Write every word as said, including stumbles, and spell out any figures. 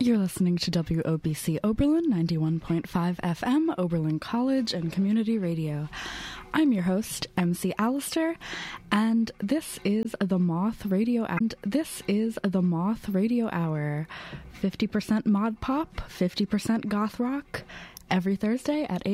You're listening to W O B C Oberlin ninety-one point five F M, Oberlin College and Community Radio. I'm your host, M C Allister, and this is the Moth Radio and this is the Moth Radio Hour. fifty percent mod pop, fifty percent goth rock, every Thursday at eight